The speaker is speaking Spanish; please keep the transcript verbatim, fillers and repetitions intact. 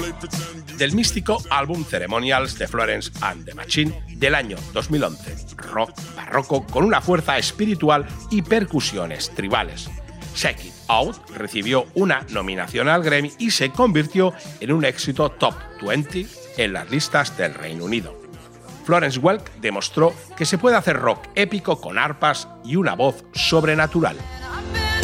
Del místico álbum Ceremonials de Florence and the Machine del año dos mil once, rock barroco con una fuerza espiritual y percusiones tribales. Check It Out recibió una nominación al Grammy y se convirtió en un éxito top veinte en las listas del Reino Unido. Florence Welk demostró que se puede hacer rock épico con arpas y una voz sobrenatural.